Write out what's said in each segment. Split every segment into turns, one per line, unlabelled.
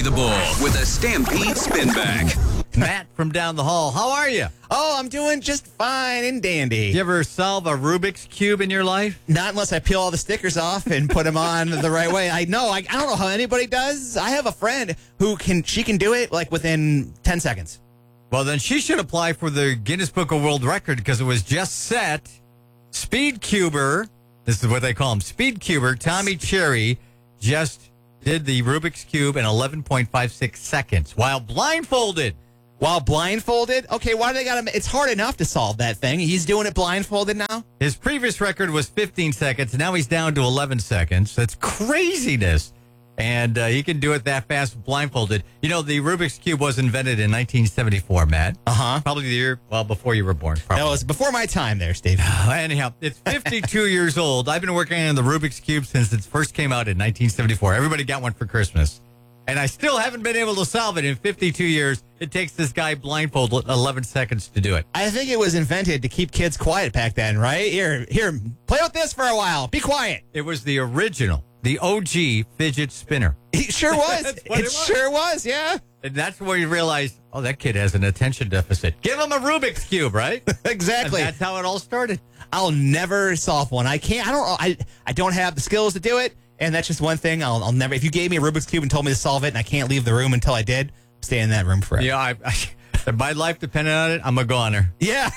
Bury the Bull with a Stampede Spin Back.
Matt from down the hall. How are you?
Oh, I'm doing just fine and dandy.
You ever solve a Rubik's Cube in your life?
Not unless I peel all the stickers off and put them on the right way. I don't know how anybody does. I have a friend who can do it like within 10 seconds.
Well, then she should apply for the Guinness Book of World Record because it was just set. Speed Cuber, this is what they call him, Speed Cuber, Tommy Cherry, just did the Rubik's Cube in 11.56 seconds while blindfolded.
While blindfolded? Okay, why do they got him? It's hard enough to solve that thing. He's doing it blindfolded now?
His previous record was 15 seconds. Now he's down to 11 seconds. That's craziness. And he can do it that fast blindfolded. You know, the Rubik's Cube was invented in 1974, Matt. Probably the year, before you were born. Probably.
That was before my time there, Steve.
Anyhow, it's 52 years old. I've been working on the Rubik's Cube since it first came out in 1974. Everybody got one for Christmas. And I still haven't been able to solve it in 52 years. It takes this guy blindfolded 11 seconds to do it.
I think it was invented to keep kids quiet back then, right? Here, play with this for a while. Be quiet.
It was the original, the OG fidget spinner.
It sure was. It sure was, yeah.
And that's where you realize, oh, that kid has an attention deficit. Give him a Rubik's Cube, right?
Exactly.
And that's how it all started.
I'll never solve one. I can't. I don't have the skills to do it. And that's just one thing I'll never. If you gave me a Rubik's Cube and told me to solve it and I can't leave the room until I did, I'm staying in that room forever.
Yeah, if my life depended on it, I'm a goner.
Yeah.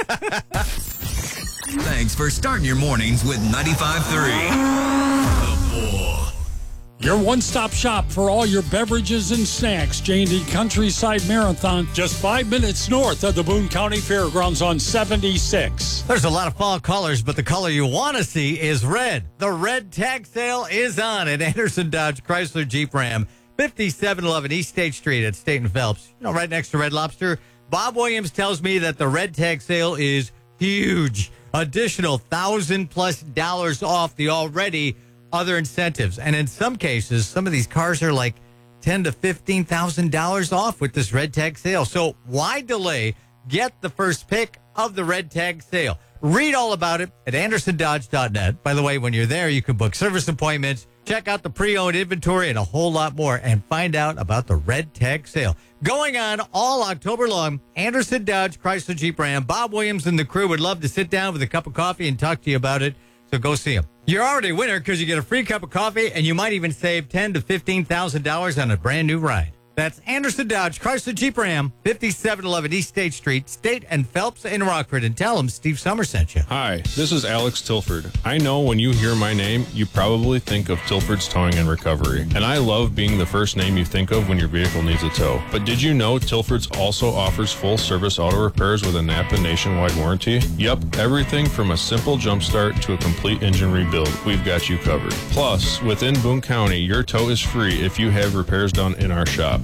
Thanks for starting your mornings with 95.3. The Bull.
Your one-stop shop for all your beverages and snacks. J&D Countryside Marathon, just 5 minutes north of the Boone County Fairgrounds on 76.
There's a lot of fall colors, but the color you want to see is red. The red tag sale is on at Anderson Dodge Chrysler Jeep Ram, 5711 East State Street at State and Phelps. You know, right next to Red Lobster. Bob Williams tells me that the red tag sale is huge. Additional $1,000+ off the already other incentives. And in some cases, some of these cars are like $10,000 to $15,000 off with this red tag sale. So why delay? Get the first pick of the red tag sale. Read all about it at AndersonDodge.net. By the way, when you're there, you can book service appointments, check out the pre-owned inventory, and a whole lot more, and find out about the red tag sale. Going on all October long, Anderson Dodge Chrysler Jeep Ram. Bob Williams and the crew would love to sit down with a cup of coffee and talk to you about it. So go see them. You're already a winner because you get a free cup of coffee, and you might even save $10,000 to $15,000 on a brand new ride. That's Anderson Dodge Chrysler Jeep Ram, 5711 East State Street, State and Phelps in Rockford. And tell them Steve Summers sent you.
Hi, this is Alex Tilford. I know when you hear my name, you probably think of Tilford's Towing and Recovery. And I love being the first name you think of when your vehicle needs a tow. But did you know Tilford's also offers full-service auto repairs with a Napa nationwide warranty? Yep, everything from a simple jump start to a complete engine rebuild, we've got you covered. Plus, within Boone County, your tow is free if you have repairs done in our shop.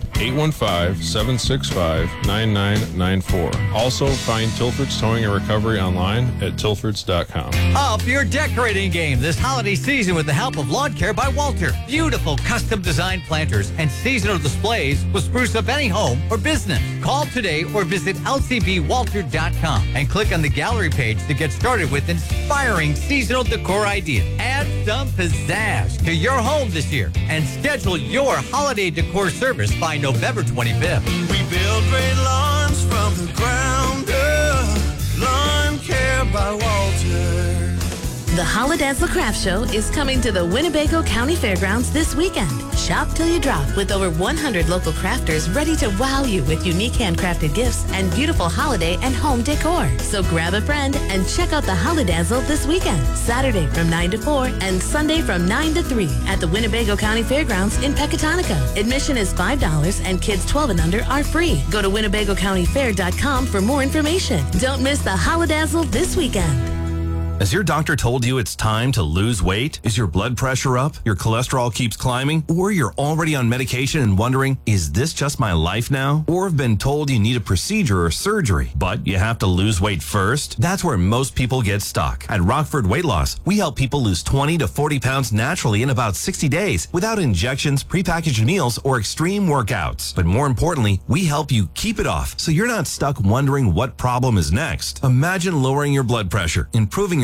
815-765-9994. Also, find Tilford's Towing and Recovery online at tilfords.com.
Up your decorating game this holiday season with the help of Lawn Care by Walter. Beautiful custom designed planters and seasonal displays will spruce up any home or business. Call today or visit lcbwalter.com and click on the gallery page to get started with inspiring seasonal decor ideas. Add some pizzazz to your home this year and schedule your holiday decor service by November 25th.
We build great lawns from the ground up. Lawn Care by Walter.
The Holodazzle Craft Show is coming to the Winnebago County Fairgrounds this weekend. Shop till you drop with over 100 local crafters ready to wow you with unique handcrafted gifts and beautiful holiday and home decor. So grab a friend and check out the Holodazzle this weekend, Saturday from 9 to 4 and Sunday from 9 to 3 at the Winnebago County Fairgrounds in Pecatonica. Admission is $5 and kids 12 and under are free. Go to WinnebagoCountyFair.com for more information. Don't miss the Holodazzle this weekend.
Has your doctor told you it's time to lose weight? Is your blood pressure up? Your cholesterol keeps climbing? Or you're already on medication and wondering, is this just my life now? Or have been told you need a procedure or surgery, but you have to lose weight first? That's where most people get stuck. At Rockford Weight Loss, we help people lose 20 to 40 pounds naturally in about 60 days without injections, prepackaged meals, or extreme workouts. But more importantly, we help you keep it off so you're not stuck wondering what problem is next. Imagine lowering your blood pressure, improving your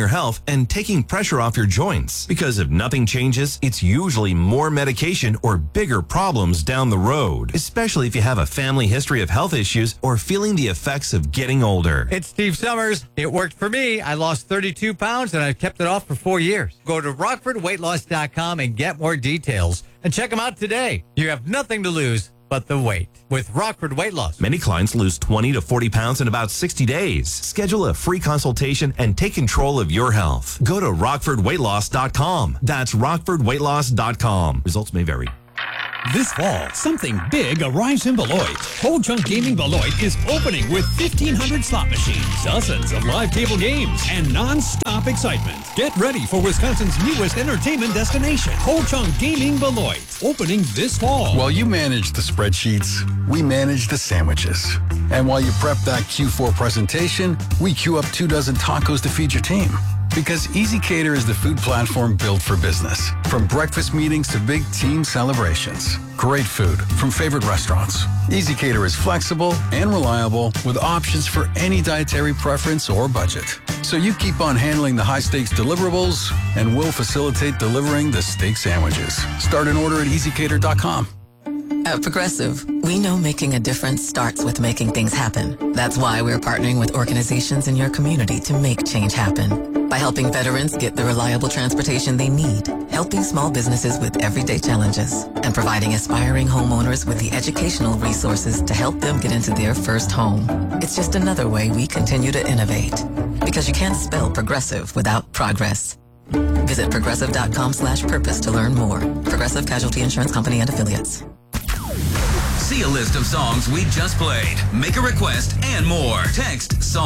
your health and taking pressure off your joints. Because if nothing changes, it's usually more medication or bigger problems down the road, especially if you have a family history of health issues or feeling the effects of getting older.
It's Steve Summers. It worked for me. I lost 32 pounds and I've kept it off for 4 years. Go to RockfordWeightLoss.com and get more details. And check them out today. You have nothing to lose but the weight with Rockford Weight Loss.
Many clients lose 20 to 40 pounds in about 60 days. Schedule a free consultation and take control of your health. Go to RockfordWeightLoss.com. That's RockfordWeightLoss.com. Results may vary.
This fall, something big arrives in Beloit. Whole Chunk Gaming Beloit is opening with 1,500 slot machines, dozens of live table games, and non-stop excitement. Get ready for Wisconsin's newest entertainment destination, Whole Chunk Gaming Beloit, opening this fall.
While you manage the spreadsheets, we manage the sandwiches. And while you prep that Q4 presentation, we queue up 24 tacos to feed your team. Because Easy Cater is the food platform built for business. From breakfast meetings to big team celebrations. Great food from favorite restaurants. Easy Cater is flexible and reliable with options for any dietary preference or budget. So you keep on handling the high-stakes deliverables and we'll facilitate delivering the steak sandwiches. Start an order at easycater.com.
At Progressive, we know making a difference starts with making things happen. That's why we're partnering with organizations in your community to make change happen. By helping veterans get the reliable transportation they need, helping small businesses with everyday challenges, and providing aspiring homeowners with the educational resources to help them get into their first home. It's just another way we continue to innovate. Because you can't spell progressive without progress. Visit progressive.com/purpose to learn more. Progressive Casualty Insurance Company and Affiliates.
See a list of songs we just played, make a request, and more. Text song